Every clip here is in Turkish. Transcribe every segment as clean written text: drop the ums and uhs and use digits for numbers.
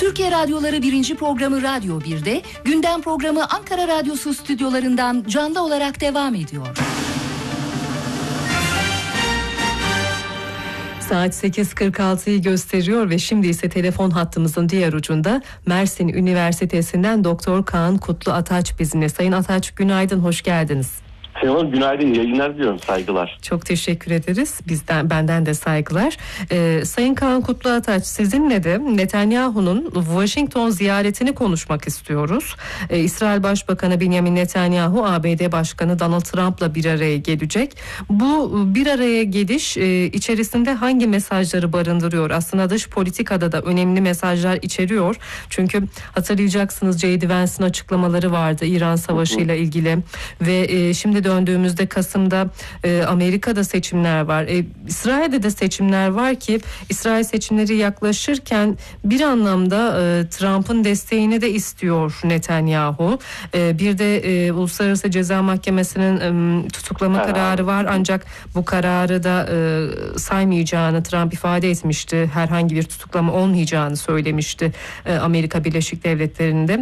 Türkiye Radyoları 1. programı Radyo 1'de, gündem programı Ankara Radyosu stüdyolarından canlı olarak devam ediyor. Saat 8.46'yı gösteriyor ve şimdi ise telefon hattımızın diğer ucunda Mersin Üniversitesi'nden Doktor Kaan Kutlu Ataç bizimle. Sayın Ataç, günaydın, hoş geldiniz. Günaydın, yayınlar diliyorum, saygılar. Çok teşekkür ederiz. Benden de saygılar. Sayın Kaan Kutlu Ataç, sizinle de Netanyahu'nun Washington ziyaretini konuşmak istiyoruz. İsrail Başbakanı Benjamin Netanyahu, ABD Başkanı Donald Trump'la bir araya gelecek. Bu bir araya geliş içerisinde hangi mesajları barındırıyor? Aslında dış politikada da önemli mesajlar içeriyor. Çünkü hatırlayacaksınız, J.D. Vance'ın açıklamaları vardı İran Savaşı ile ilgili ve şimdi döndüğümüzde Kasım'da Amerika'da seçimler var. İsrail'de de seçimler var ki İsrail seçimleri yaklaşırken bir anlamda Trump'ın desteğini de istiyor Netanyahu. Bir de Uluslararası Ceza Mahkemesi'nin tutuklama kararı var, ancak bu kararı da saymayacağını Trump ifade etmişti. Herhangi bir tutuklama olmayacağını söylemişti Amerika Birleşik Devletleri'nde.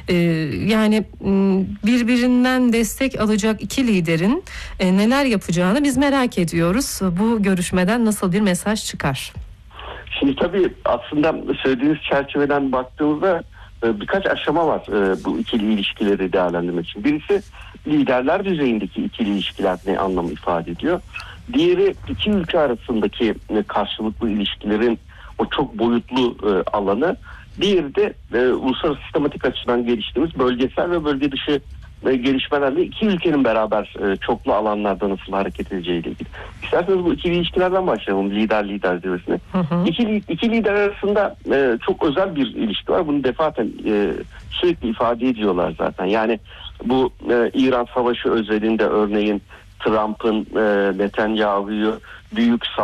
Yani birbirinden destek alacak iki liderin neler yapacağını biz merak ediyoruz. Bu görüşmeden nasıl bir mesaj çıkar? Şimdi tabii aslında söylediğiniz çerçeveden baktığımızda birkaç aşama var bu ikili ilişkileri değerlendirmek için. Birisi liderler düzeyindeki ikili ilişkiler ne anlamı ifade ediyor. Diğeri iki ülke arasındaki karşılıklı ilişkilerin o çok boyutlu alanı. Diğeri de uluslararası sistematik açıdan geliştiğimiz bölgesel ve bölge dışı gelişmelerle iki ülkenin beraber çoklu alanlarda nasıl hareket edeceğiyle ilgili. İsterseniz bu ikili ilişkilerden başlayalım, lider zirvesine. İki lider arasında çok özel bir ilişki var. Bunu defaten sürekli ifade ediyorlar zaten. Yani bu İran Savaşı özelinde örneğin Trump'ın Netanyahu'yu büyük